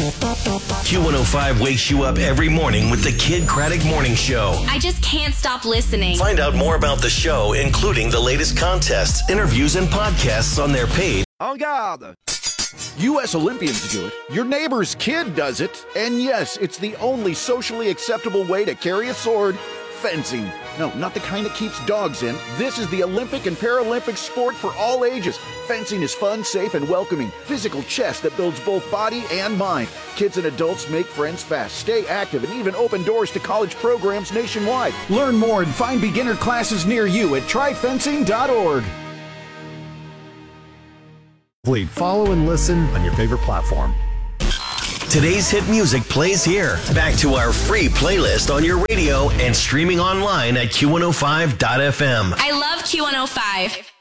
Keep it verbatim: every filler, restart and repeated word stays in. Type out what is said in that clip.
Q one oh five wakes you up every morning with the Kid Craddock Morning Show. I just can't stop listening. Find out more about the show, including the latest contests, interviews, and podcasts on their page. En garde! U S Olympians do it, your neighbor's kid does it, and yes, it's the only socially acceptable way to carry a sword, fencing. No, not the kind that keeps dogs in. This is the Olympic and Paralympic sport for all ages. Fencing is fun, safe, and welcoming. Physical chess that builds both body and mind. Kids and adults make friends fast, stay active, and even open doors to college programs nationwide. Learn more and find beginner classes near you at try fencing dot org. Follow and listen on your favorite platform. Today's hit music plays here. Back to our free playlist on your radio and streaming online at Q one oh five dot F M. I love Q one oh five.